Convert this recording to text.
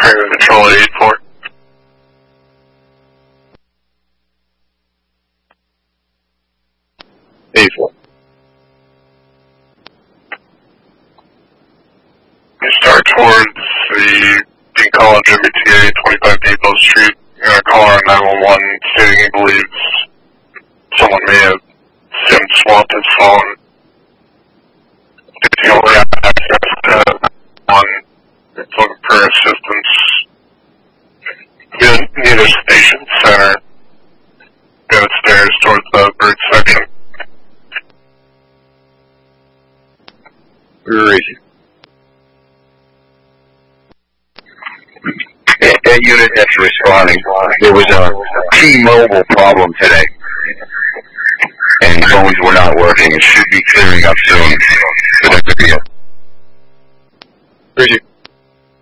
Craven Control 84. You start towards the Dean College MBTA, 25 Depot Street. You're going to call our 911 stating he believes someone may have SIM swapped his phone. If you only have access to one, it's looking for assistance near the station center. Go upstairs towards the bird section. Where is he? That unit that's responding, there was a T-Mobile problem today, and phones were not working. It should be clearing up soon. So that could be it. Where is he?